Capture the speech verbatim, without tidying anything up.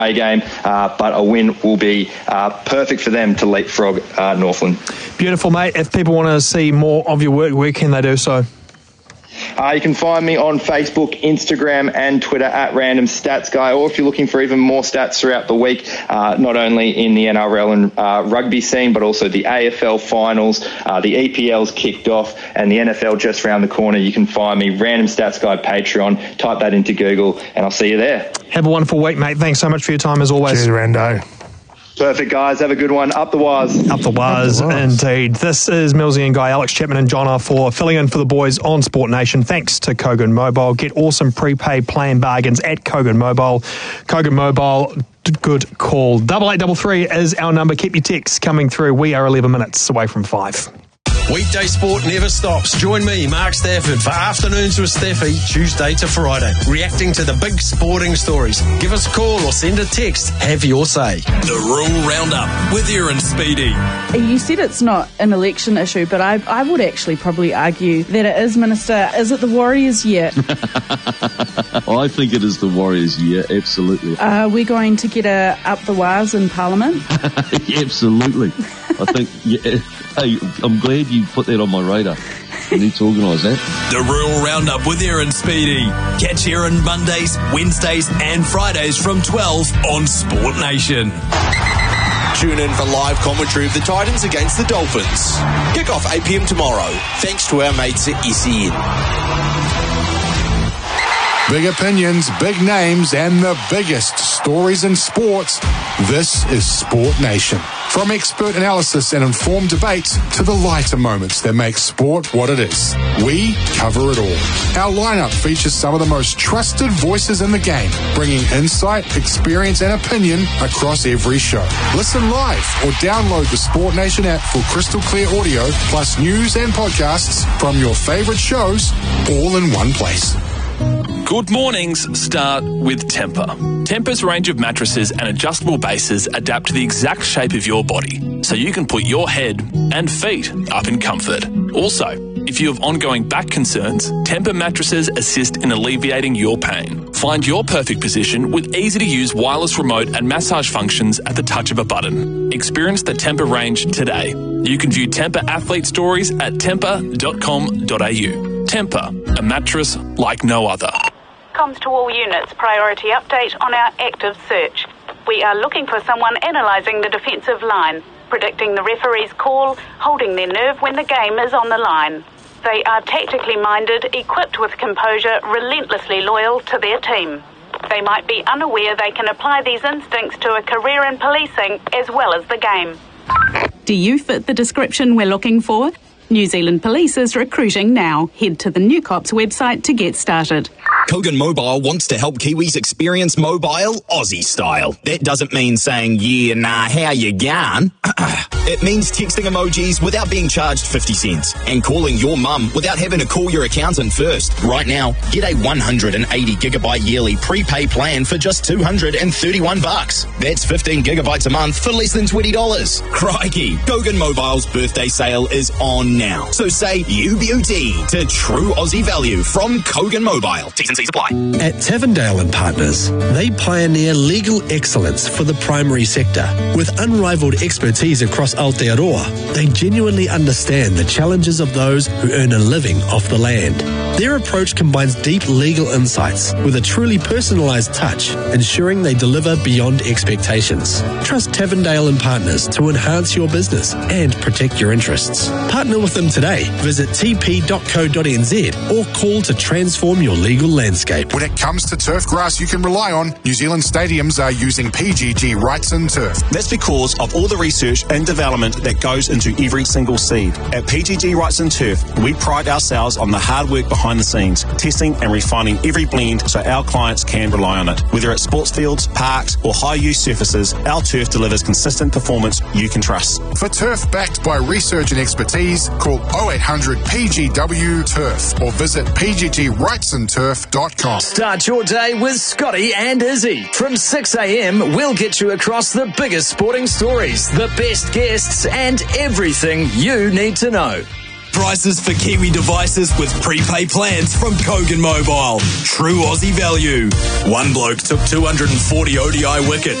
game, uh, but a win will be uh, perfect for them to leapfrog uh, Northland. Beautiful, mate. If people want to see more of your work, where can they do so? Uh, you can find me on Facebook, Instagram and Twitter at Random Stats Guy, or if you're looking for even more stats throughout the week, uh, not only in the N R L and uh, rugby scene, but also the A F L finals, uh, the E P L's kicked off, and the N F L just around the corner. You can find me, Random Stats Guy Patreon. Type that into Google, and I'll see you there. Have a wonderful week, mate. Thanks so much for your time, as always. Cheers, Rando. Perfect, guys. Have a good one. Up the wires. Up the wires, indeed. This is Millsy and Guy, Alex Chapman and John for filling in for the boys on Sport Nation. Thanks to Kogan Mobile. Get awesome prepaid plan bargains at Kogan Mobile. Kogan Mobile, good call. Double eight double three is our number. Keep your texts coming through. We are eleven minutes away from five. Weekday sport never stops. Join me, Mark Stafford, for Afternoons with Staffy, Tuesday to Friday, reacting to the big sporting stories. Give us a call or send a text. Have your say. The Rural Roundup with Erin Speedy. You said it's not an election issue, but I, I would actually probably argue that it is, Minister. Is it the Warriors' year? I think it is the Warriors' year, absolutely. Are we going to get a up the wires in Parliament? Absolutely. I think, yeah, hey, I'm glad you put that on my radar. I need to organise that. The Rural Roundup with Erin Speedy. Catch Erin Mondays, Wednesdays and Fridays from twelve on Sport Nation. Tune in for live commentary of the Titans against the Dolphins. Kick off eight p.m. tomorrow, thanks to our mates at S E N. Big opinions, big names, and the biggest stories in sports. This is Sport Nation. From expert analysis and informed debate to the lighter moments that make sport what it is, we cover it all. Our lineup features some of the most trusted voices in the game, bringing insight, experience, and opinion across every show. Listen live or download the Sport Nation app for crystal clear audio, plus news and podcasts from your favorite shows, all in one place. Good mornings start with Tempur. Tempur's range of mattresses and adjustable bases adapt to the exact shape of your body, so you can put your head and feet up in comfort. Also, if you have ongoing back concerns, Tempur mattresses assist in alleviating your pain. Find your perfect position with easy-to-use wireless remote and massage functions at the touch of a button. Experience the Tempur range today. You can view Tempur athlete stories at tempur dot com dot a u. Tempur, a mattress like no other. Comms to all units, priority update on our active search. We are looking for someone analysing the defensive line, predicting the referee's call, holding their nerve when the game is on the line. They are tactically minded, equipped with composure, relentlessly loyal to their team. They might be unaware they can apply these instincts to a career in policing as well as the game. Do you fit the description we're looking for? New Zealand Police is recruiting now. Head to the New Cops website to get started. Kogan Mobile wants to help Kiwis experience mobile Aussie style. That doesn't mean saying, yeah, nah, how you going? It means texting emojis without being charged fifty cents and calling your mum without having to call your accountant first. Right now, get a one hundred eighty gigabyte yearly prepay plan for just two hundred thirty-one bucks. That's fifteen gigabytes a month for less than twenty dollars. Crikey, Kogan Mobile's birthday sale is on now. So say you beauty to true Aussie value from Kogan Mobile. T's and C's apply. At Tavendale and Partners, they pioneer legal excellence for the primary sector. With unrivaled expertise across Aotearoa, they genuinely understand the challenges of those who earn a living off the land. Their approach combines deep legal insights with a truly personalised touch, ensuring they deliver beyond expectations. Trust Tavendale and Partners to enhance your business and protect your interests. Partner with them today. Visit t p dot co dot n z or call to transform your legal landscape. When it comes to turf grass you can rely on, New Zealand stadiums are using P G G Wrightson Turf. That's because of all the research and development that goes into every single seed. At P G G Wrightson Turf, we pride ourselves on the hard work behind the scenes, testing and refining every blend so our clients can rely on it. Whether it's sports fields, parks or high-use surfaces, our turf delivers consistent performance you can trust. For turf backed by research and expertise, call oh eight hundred P G W turf or visit p g g wrightson turf dot com. Start your day with Scotty and Izzy. From six a.m, we'll get you across the biggest sporting stories, the best guests, and everything you need to know. Prices for Kiwi devices with prepay plans from Kogan Mobile. True Aussie value. One bloke took two hundred forty O D I wickets.